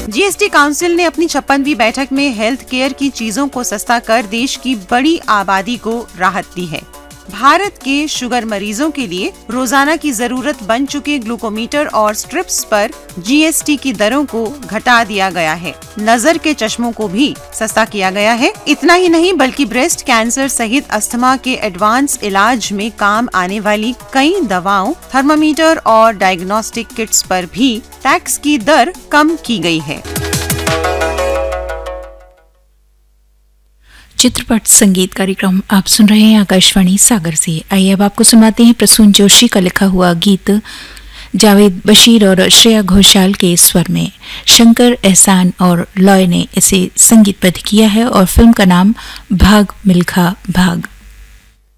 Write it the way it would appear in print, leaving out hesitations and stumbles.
GST council ने अपनी 56वीं बैठक में हेल्थ केयर की चीजों को सस्ता कर देश की बड़ी आबादी को राहत दी है। भारत के शुगर मरीजों के लिए रोजाना की जरूरत बन चुके ग्लूकोमीटर और स्ट्रिप्स पर जीएसटी की दरों को घटा दिया गया है। नजर के चश्मों को भी सस्ता किया गया है। इतना ही नहीं बल्कि ब्रेस्ट कैंसर सहित अस्थमा के एडवांस इलाज में काम आने वाली कई दवाओं, थर्मामीटर और डायग्नोस्टिक किट्स पर भी टैक्स की दर कम की गई है। चित्रपट संगीत कार्यक्रम आप सुन रहे हैं आकाशवाणी सागर से। आइए अब आपको सुनाते हैं प्रसून जोशी का लिखा हुआ गीत जावेद बशीर और श्रेया घोषाल के स्वर में। शंकर, एहसान और लॉय ने इसे संगीतबद्ध किया है और फिल्म का नाम भाग मिल्खा भाग।